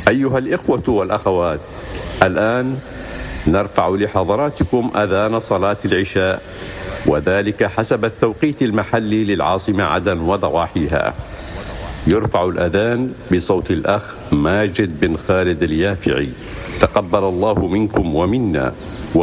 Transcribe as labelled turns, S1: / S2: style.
S1: أيها الإخوة والأخوات، الآن نرفع لحضراتكم أذان صلاة العشاء، وذلك حسب التوقيت المحلي للعاصمة عدن وضواحيها. يرفع الأذان بصوت الأخ ماجد بن خالد اليافعي، تقبل الله منكم ومنا.